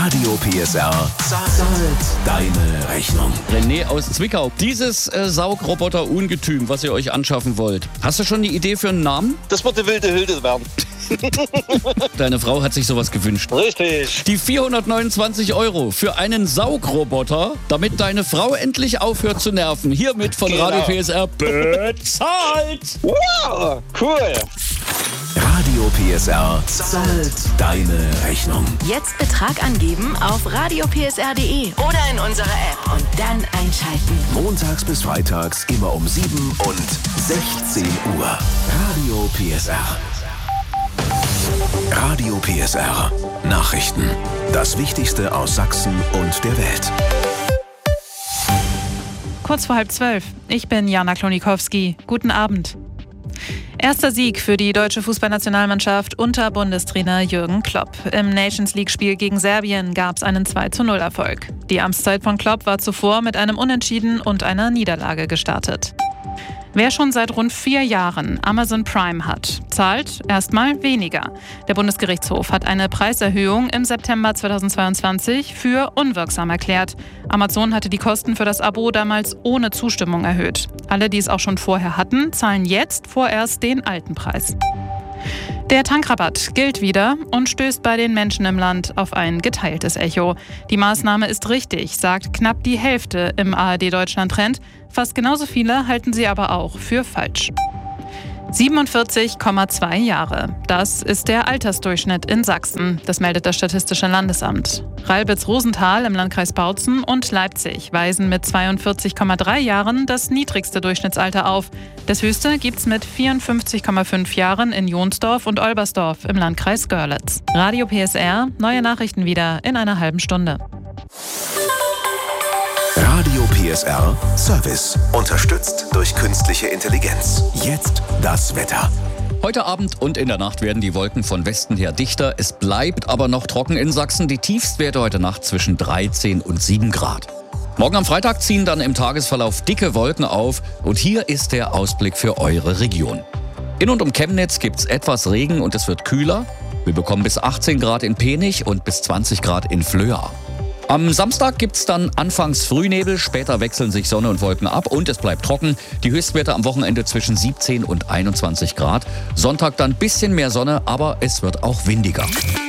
Radio PSR zahlt deine Rechnung. René aus Zwickau. Dieses Saugroboter-Ungetüm, was ihr euch anschaffen wollt, hast du schon eine Idee für einen Namen? Das wird die wilde Hilde werden. Deine Frau hat sich sowas gewünscht. Richtig. Die 429 € für einen Saugroboter, damit deine Frau endlich aufhört zu nerven. Hiermit von Genau. Radio PSR bezahlt. Wow, cool. Radio PSR zahlt deine Rechnung. Jetzt Betrag angeben auf radiopsr.de oder in unserer App und dann einschalten. Montags bis freitags immer um 7 und 16 Uhr. Radio PSR. Radio PSR. Nachrichten. Das Wichtigste aus Sachsen und der Welt. Kurz vor 11:30. Ich bin Jana Klonikowski. Guten Abend. Erster Sieg für die deutsche Fußballnationalmannschaft unter Bundestrainer Jürgen Klopp. Im Nations-League-Spiel gegen Serbien gab es einen 2:0-Erfolg. Die Amtszeit von Klopp war zuvor mit einem Unentschieden und einer Niederlage gestartet. Wer schon seit rund 4 Jahren Amazon Prime hat, zahlt erstmal weniger. Der Bundesgerichtshof hat eine Preiserhöhung im September 2022 für unwirksam erklärt. Amazon hatte die Kosten für das Abo damals ohne Zustimmung erhöht. Alle, die es auch schon vorher hatten, zahlen jetzt vorerst den alten Preis. Der Tankrabatt gilt wieder und stößt bei den Menschen im Land auf ein geteiltes Echo. Die Maßnahme ist richtig, sagt knapp die Hälfte im ARD-Deutschland-Trend. Fast genauso viele halten sie aber auch für falsch. 47,2 Jahre. Das ist der Altersdurchschnitt in Sachsen. Das meldet das Statistische Landesamt. Ralbitz-Rosenthal im Landkreis Bautzen und Leipzig weisen mit 42,3 Jahren das niedrigste Durchschnittsalter auf. Das höchste gibt's mit 54,5 Jahren in Jonsdorf und Olbersdorf im Landkreis Görlitz. Radio PSR, neue Nachrichten wieder in einer halben Stunde. Radio PSR Service. Unterstützt durch künstliche Intelligenz. Jetzt das Wetter. Heute Abend und in der Nacht werden die Wolken von Westen her dichter. Es bleibt aber noch trocken in Sachsen. Die Tiefstwerte heute Nacht zwischen 13 und 7 Grad. Morgen am Freitag ziehen dann im Tagesverlauf dicke Wolken auf. Und hier ist der Ausblick für eure Region. In und um Chemnitz gibt's etwas Regen und es wird kühler. Wir bekommen bis 18 Grad in Penich und bis 20 Grad in Flöa. Am Samstag gibt's dann anfangs Frühnebel, später wechseln sich Sonne und Wolken ab und es bleibt trocken. Die Höchstwerte am Wochenende zwischen 17 und 21 Grad. Sonntag dann bisschen mehr Sonne, aber es wird auch windiger.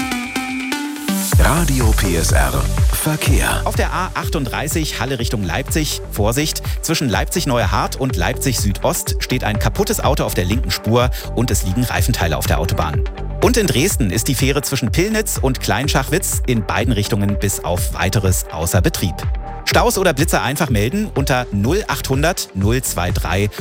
Radio PSR Verkehr. Auf der A38 Halle Richtung Leipzig. Vorsicht, zwischen Leipzig-Neue Hart und Leipzig-Südost steht ein kaputtes Auto auf der linken Spur und es liegen Reifenteile auf der Autobahn. Und in Dresden ist die Fähre zwischen Pillnitz und Kleinschachwitz in beiden Richtungen bis auf Weiteres außer Betrieb. Staus oder Blitzer einfach melden unter 0800 023